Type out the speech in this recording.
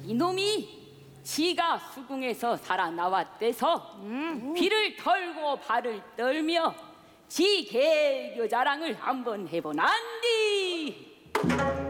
이놈이 지가 수궁에서 살아나왔대서 비를 털고 발을 떨며 지 개교 자랑을 한번 해보난디.